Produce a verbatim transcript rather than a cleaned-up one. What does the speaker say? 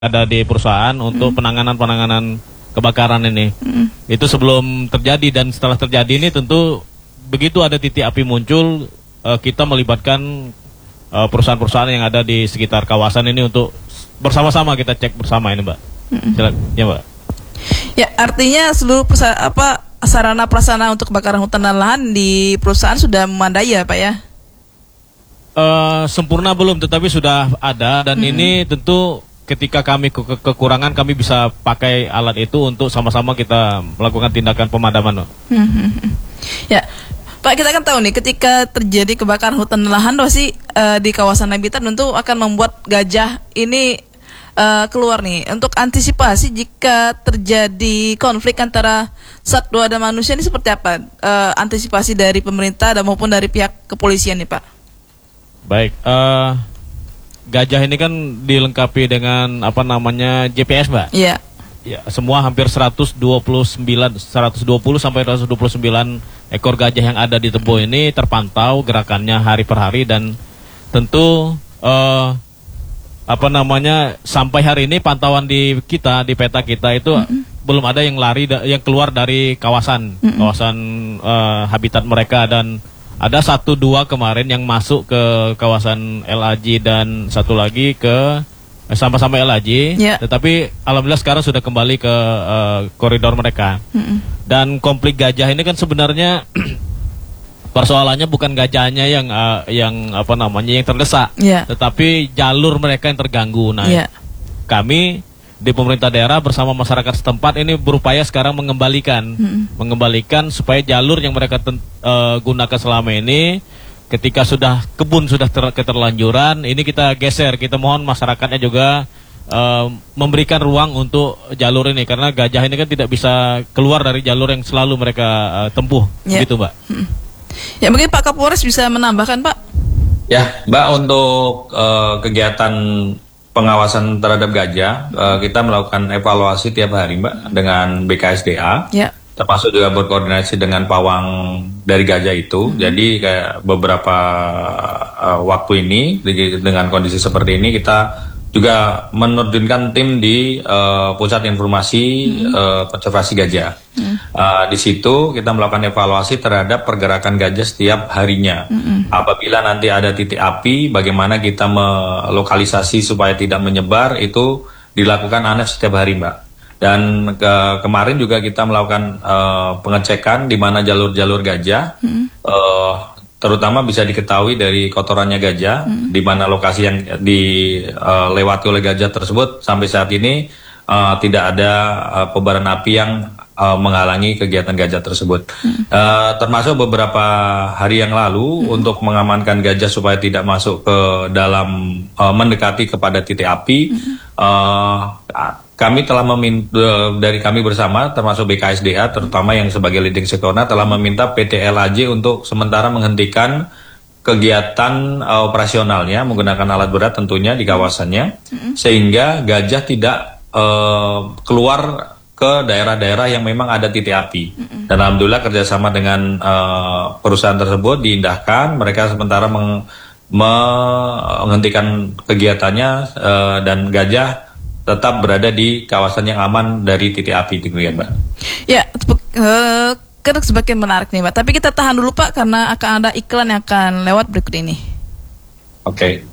ada di perusahaan untuk penanganan-penanganan kebakaran ini. Mm. Itu sebelum terjadi dan setelah terjadi ini tentu begitu ada titik api muncul, uh, kita melibatkan uh, perusahaan-perusahaan yang ada di sekitar kawasan ini untuk bersama-sama kita cek bersama ini, Mbak. Mm. Silakan, ya, Mbak. Ya, artinya seluruh persa- apa sarana prasarana untuk kebakaran hutan dan lahan di perusahaan sudah memadai ya, Pak ya? Uh, sempurna belum, tetapi sudah ada dan Mm. ini tentu ketika kami ke ke kekurangan kami bisa pakai alat itu untuk sama-sama kita melakukan tindakan pemadaman. Hmm. Ya, Pak, kita kan tahu nih ketika terjadi kebakaran hutan dan lahan pasti uh, di kawasan habitat tentu akan membuat gajah ini uh, keluar nih. Untuk antisipasi jika terjadi konflik antara satwa dan manusia ini seperti apa? Uh, antisipasi dari pemerintah dan maupun dari pihak kepolisian nih, Pak? Baik, uh, gajah ini kan dilengkapi dengan apa namanya G P S, Mbak. Iya. Ya, semua hampir seratus dua puluh sembilan, seratus dua puluh sampai seratus dua puluh sembilan ekor gajah yang ada di Tebo ini terpantau gerakannya hari per hari dan tentu uh, apa namanya sampai hari ini pantauan di kita di peta kita itu mm-hmm. belum ada yang lari yang keluar dari kawasan mm-hmm. kawasan uh, habitat mereka dan ada satu dua kemarin yang masuk ke kawasan L A J dan satu lagi ke eh, sama-sama L A J, yeah. tetapi alhamdulillah sekarang sudah kembali ke uh, koridor mereka. Mm-hmm. Dan konflik gajah ini kan sebenarnya persoalannya bukan gajahnya yang uh, yang apa namanya yang terdesak, yeah. tetapi jalur mereka yang terganggu. Nah, yeah. kami di pemerintah daerah bersama masyarakat setempat ini berupaya sekarang mengembalikan hmm. mengembalikan supaya jalur yang mereka ten, uh, gunakan selama ini ketika sudah kebun sudah ter, keterlanjuran ini kita geser, kita mohon masyarakatnya juga uh, memberikan ruang untuk jalur ini karena gajah ini kan tidak bisa keluar dari jalur yang selalu mereka uh, tempuh, ya. Begitu, Mbak. Hmm. Ya, mungkin Pak Kapolres bisa menambahkan, Pak. Ya, Mbak, untuk uh, kegiatan pengawasan terhadap gajah, uh, kita melakukan evaluasi tiap hari, Mbak, dengan B K S D A, ya. termasuk juga berkoordinasi dengan pawang dari gajah itu. Hmm. Jadi kayak beberapa uh, waktu ini dengan kondisi seperti ini kita juga menerjunkan tim di uh, pusat informasi hmm. uh, konservasi gajah. Hmm. Uh, di situ kita melakukan evaluasi terhadap pergerakan gajah setiap harinya. Hmm. Apabila nanti ada titik api, bagaimana kita melokalisasi supaya tidak menyebar, itu dilakukan A N E F setiap hari, Mbak. Dan ke kemarin juga kita melakukan uh, pengecekan di mana jalur-jalur gajah, hmm. uh, terutama bisa diketahui dari kotorannya gajah, hmm. di mana lokasi yang dilewati uh, oleh gajah tersebut sampai saat ini uh, tidak ada uh, kobaran api yang uh, menghalangi kegiatan gajah tersebut. Hmm. Uh, termasuk beberapa hari yang lalu hmm. untuk mengamankan gajah supaya tidak masuk ke dalam uh, mendekati kepada titik api. Hmm. Uh, Kami telah meminta dari kami bersama, termasuk B K S D A, terutama yang sebagai leading sektornya, telah meminta P T L A J untuk sementara menghentikan kegiatan uh, operasionalnya menggunakan alat berat tentunya di kawasannya, mm-hmm. sehingga gajah tidak uh, keluar ke daerah-daerah yang memang ada titik api. Mm-hmm. Dan alhamdulillah kerjasama dengan uh, perusahaan tersebut diindahkan, mereka sementara meng, menghentikan kegiatannya uh, dan gajah tetap berada di kawasan yang aman dari titik api, ya, Mbak. Ya, uh, kan semakin menarik nih, Mbak. Tapi kita tahan dulu, Pak, karena akan ada iklan yang akan lewat berikut ini. Oke. Okay.